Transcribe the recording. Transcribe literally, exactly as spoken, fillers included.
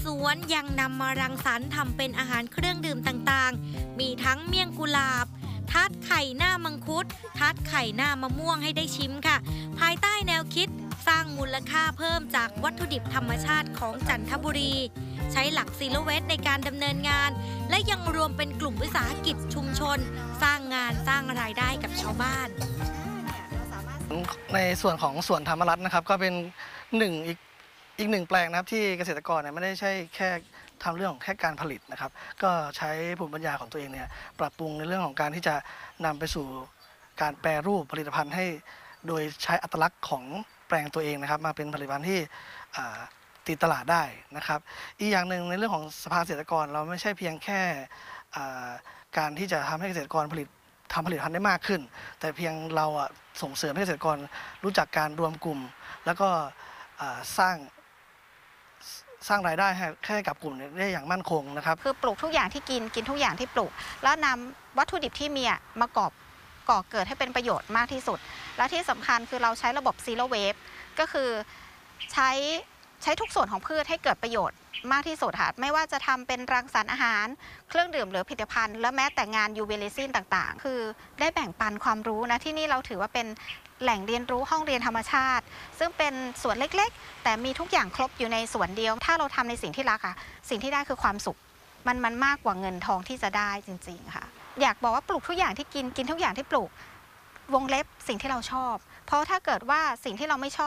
วนยังนำมารังสรรค์ทำเป็นอาหารเครื่องดื่มต่างๆมีทั้งเมี่ยงกุหลาบทาร์ตไข่หน้ามังคุดทาร์ตไข่หน้ามะม่วงให้ได้ชิมค่ะภายใต้แนวคิดสร้างมูลค่าเพิ่มจากวัตถุดิบธรรมชาติของจันทบุรีใช้หลักซีโรเวสในการดำเนินงานและยังรวมเป็นกลุ่มวิสาหกิจชุมชนสร้างงานสร้างรายได้กับชาวบ้านในส่วนของสวนธรรมรัตน์นะครับก็เป็นหนึ่งอีกอีกหนึ่งแปลงนะครับที่เกษตรกรเนี่ยไม่ได้ใช่แค่ทำเรื่องของแค่การผลิตนะครับก็ใช้ภูมิปัญญาของตัวเองเนี่ยปรับปรุงในเรื่องของการที่จะนำไปสู่การแปรรูปผลิตภัณฑ์ให้โดยใช้อัตลักษณ์ของแปลงตัวเองนะครับมาเป็นผลิตภัณฑ์ที่ตีตลาดได้นะครับอีกอย่างหนึ่งในเรื่องของสภาเกษตรกรเราไม่ใช่เพียงแค่การที่จะทำให้เกษตรกรผลิตทำผลิตภัณฑ์ได้มากขึ้นแต่เพียงเราส่งเสริมให้เกษตรกรรู้จักการรวมกลุ่มแล้วก็สร้างสร้างรายได้ให้กับกลุ่มได้อย่างมั่นคงนะครับคือปลูกทุกอย่างที่กินกินทุกอย่างที่ปลูกแล้วนำวัตถุดิบที่มีมากอบก่อเกิดให้เป็นประโยชน์มากที่สุดและที่สำคัญคือเราใช้ระบบซีโร่เวฟก็คือใช้ใช้ทุกส่วนของพืชให้เกิดประโยชน์มากที่สุดค่ะไม่ว่าจะทำเป็นรังสรรค์อาหารเครื่องดื่มหรือผลิตภัณฑ์และแม้แต่งานยูเวเลซินต่างๆคือได้แบ่งปันความรู้นะที่นี่เราถือว่าเป็นแหล่งเรียนรู้ห้องเรียนธรรมชาติซึ่งเป็นสวนเล็กๆแต่มีทุกอย่างครบอยู่ในสวนเดียวถ้าเราทำในสิ่งที่รักค่ะสิ่งที่ได้คือความสุขมันมันมากกว่าเงินทองที่จะได้จริงๆค่ะอยากบอกว่าปลูกทุกอย่างที่กินกินทุกอย่างที่ปลูกวงเล็บสิ่งที่เราชอบเพราะถ้าเกิดว่าสิ่งที่เราไม่ชอบ